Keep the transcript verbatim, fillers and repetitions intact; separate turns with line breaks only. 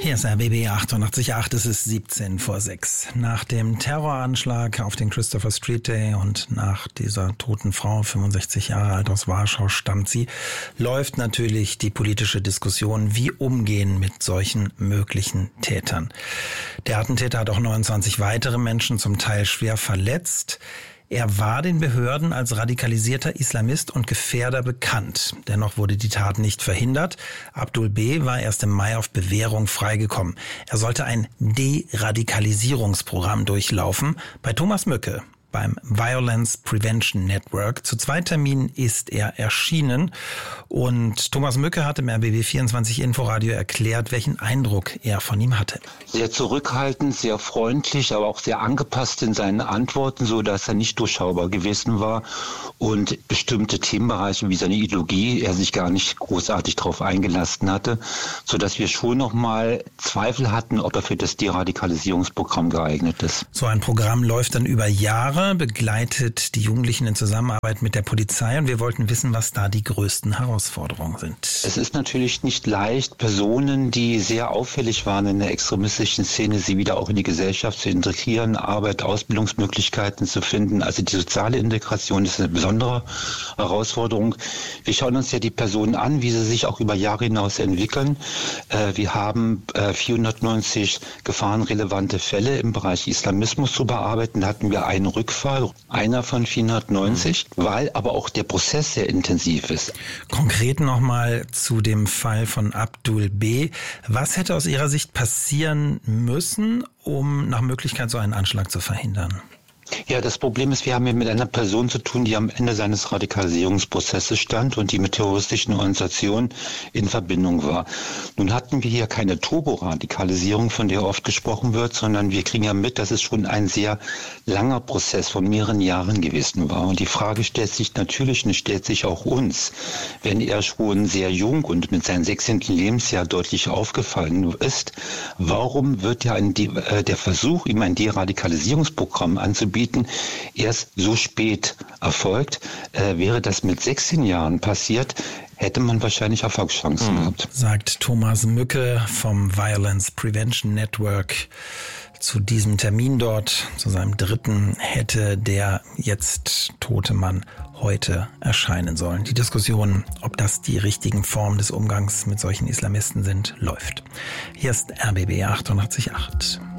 Hier ist R B B achtundachtzig Komma acht, es ist siebzehn vor sechs. Nach dem Terroranschlag auf den Christopher Street Day und nach dieser toten Frau, fünfundsechzig Jahre alt, aus Warschau stammt sie, läuft natürlich die politische Diskussion, wie umgehen mit solchen möglichen Tätern. Der Attentäter hat auch neunundzwanzig weitere Menschen zum Teil schwer verletzt. Er war den Behörden als radikalisierter Islamist und Gefährder bekannt. Dennoch wurde die Tat nicht verhindert. Abdul B. war erst im Mai auf Bewährung freigekommen. Er sollte ein Deradikalisierungsprogramm durchlaufen. Bei Thomas Mücke beim Violence Prevention Network. Zu zwei Terminen ist er erschienen. Und Thomas Mücke hat im R B B vierundzwanzig Inforadio erklärt, welchen Eindruck er von ihm hatte.
Sehr zurückhaltend, sehr freundlich, aber auch sehr angepasst in seinen Antworten, so dass er nicht durchschaubar gewesen war und bestimmte Themenbereiche wie seine Ideologie er sich gar nicht großartig darauf eingelassen hatte, so dass wir schon noch mal Zweifel hatten, ob er für das Deradikalisierungsprogramm geeignet ist.
So ein Programm läuft dann über Jahre, begleitet die Jugendlichen in Zusammenarbeit mit der Polizei und wir wollten wissen, was da die größten Herausforderungen sind.
Es ist natürlich nicht leicht, Personen, die sehr auffällig waren in der extremistischen Szene, sie wieder auch in die Gesellschaft zu integrieren, Arbeit, Ausbildungsmöglichkeiten zu finden. Also die soziale Integration ist eine besondere Herausforderung. Wir schauen uns ja die Personen an, wie sie sich auch über Jahre hinaus entwickeln. Wir haben vierhundertneunzig gefahrenrelevante Fälle im Bereich Islamismus zu bearbeiten. Da hatten wir einen Rückfall, einer von vierhundertneunzig, mhm. weil aber auch der Prozess sehr intensiv ist.
Konkret nochmal zu dem Fall von Abdul B. Was hätte aus Ihrer Sicht passieren müssen, um nach Möglichkeit so einen Anschlag zu verhindern?
Ja, das Problem ist, wir haben hier mit einer Person zu tun, die am Ende seines Radikalisierungsprozesses stand und die mit terroristischen Organisationen in Verbindung war. Nun hatten wir hier keine Turboradikalisierung, von der oft gesprochen wird, sondern wir kriegen ja mit, dass es schon ein sehr langer Prozess von mehreren Jahren gewesen war. Und die Frage stellt sich natürlich und stellt sich auch uns, wenn er schon sehr jung und mit seinem sechzehnten Lebensjahr deutlich aufgefallen ist, warum wird ja ein De- äh, der Versuch, ihm ein Deradikalisierungsprogramm anzubieten, erst so spät erfolgt. Äh, wäre das mit sechzehn Jahren passiert, hätte man wahrscheinlich Erfolgschancen mhm. gehabt.
Sagt Thomas Mücke vom Violence Prevention Network. Zu diesem Termin dort, zu seinem dritten, hätte der jetzt tote Mann heute erscheinen sollen. Die Diskussion, ob das die richtigen Formen des Umgangs mit solchen Islamisten sind, läuft. Hier ist R B B achtundachtzig Komma acht.